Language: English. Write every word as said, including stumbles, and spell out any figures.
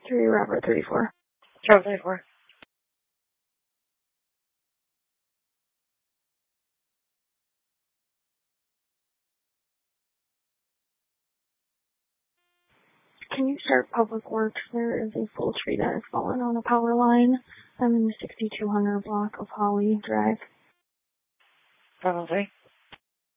three, Robert thirty-four. Charlie thirty-four. Can you start Public Works? There is a full tree that has fallen on a power line. I'm in the sixty-two hundred block of Holly Drive. Probably.